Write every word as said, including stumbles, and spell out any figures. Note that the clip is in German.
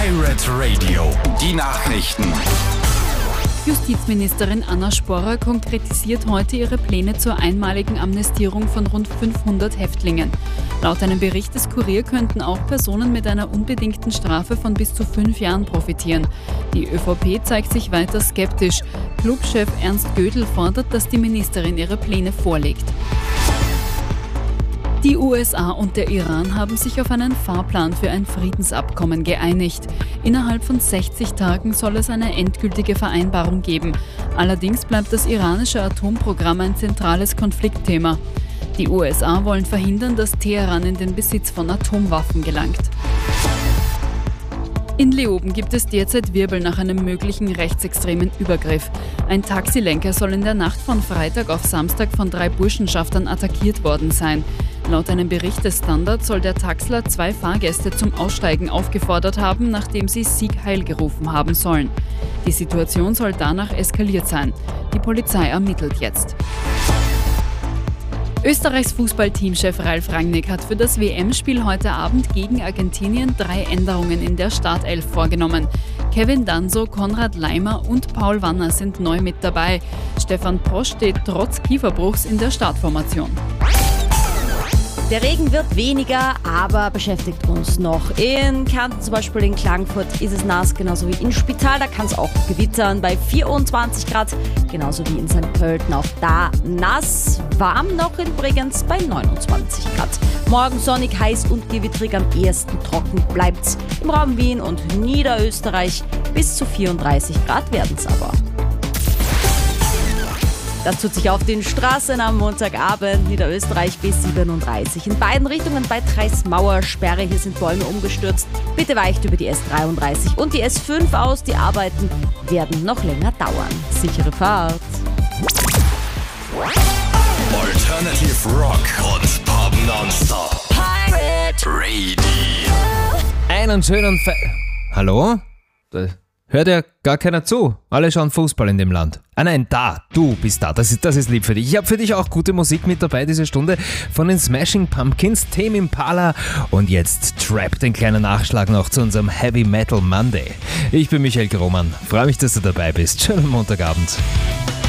Pirate Radio, die Nachrichten. Justizministerin Anna Sporrer konkretisiert heute ihre Pläne zur einmaligen Amnestierung von rund fünfhundert Häftlingen. Laut einem Bericht des Kurier könnten auch Personen mit einer unbedingten Strafe von bis zu fünf Jahren profitieren. Die ÖVP zeigt sich weiter skeptisch. Clubchef Ernst Gödel fordert, dass die Ministerin ihre Pläne vorlegt. Die U S A und der Iran haben sich auf einen Fahrplan für ein Friedensabkommen geeinigt. Innerhalb von sechzig Tagen soll es eine endgültige Vereinbarung geben. Allerdings bleibt das iranische Atomprogramm ein zentrales Konfliktthema. Die U S A wollen verhindern, dass Teheran in den Besitz von Atomwaffen gelangt. In Leoben gibt es derzeit Wirbel nach einem möglichen rechtsextremen Übergriff. Ein Taxilenker soll in der Nacht von Freitag auf Samstag von drei Burschenschaftern attackiert worden sein. Laut einem Bericht des Standard soll der Taxler zwei Fahrgäste zum Aussteigen aufgefordert haben, nachdem sie Sieg Heil gerufen haben sollen. Die Situation soll danach eskaliert sein. Die Polizei ermittelt jetzt. Österreichs Fußballteamchef Ralf Rangnick hat für das W M-Spiel heute Abend gegen Argentinien drei Änderungen in der Startelf vorgenommen. Kevin Danso, Konrad Laimer und Paul Wanner sind neu mit dabei. Stefan Posch steht trotz Kieferbruchs in der Startformation. Der Regen wird weniger, aber beschäftigt uns noch. In Kärnten, zum Beispiel in Klagenfurt, ist es nass, genauso wie in Spital. Da kann es auch gewittern bei vierundzwanzig Grad, genauso wie in Sankt Pölten. Auch da nass, warm noch in Bregenz bei neunundzwanzig Grad. Morgen sonnig, heiß und gewittrig, am ehesten trocken bleibt's. Im Raum Wien und Niederösterreich bis zu vierunddreißig Grad werden's aber. Das tut sich auf den Straßen am Montagabend, Niederösterreich bis siebenunddreißig. In beiden Richtungen bei Treismauer Sperre, hier sind Bäume umgestürzt. Bitte weicht über die S dreiunddreißig und die S fünf aus. Die Arbeiten werden noch länger dauern. Sichere Fahrt. Alternative Rock und Pop Nonstop. Pirate Radio. Einen schönen Fe... Hallo? Da hört ja gar keiner zu. Alle schauen Fußball in dem Land. Ah nein, da, du bist da. Das ist, das ist lieb für dich. Ich habe für dich auch gute Musik mit dabei diese Stunde von den Smashing Pumpkins, Tame Impala und jetzt Trap, den kleinen Nachschlag noch zu unserem Heavy Metal Monday. Ich bin Michael Grohmann. Freue mich, dass du dabei bist. Schönen Montagabend.